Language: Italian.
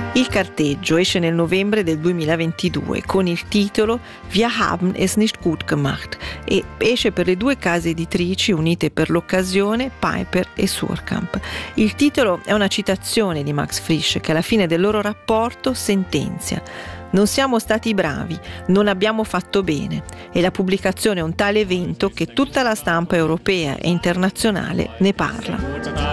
Il carteggio esce nel novembre del 2022 con il titolo Wir haben es nicht gut gemacht e esce per le due case editrici unite per l'occasione, Piper e Suhrkamp. Il titolo è una citazione di Max Frisch che alla fine del loro rapporto sentenzia: non siamo stati bravi, non abbiamo fatto bene, e la pubblicazione è un tale evento che tutta la stampa europea e internazionale ne parla.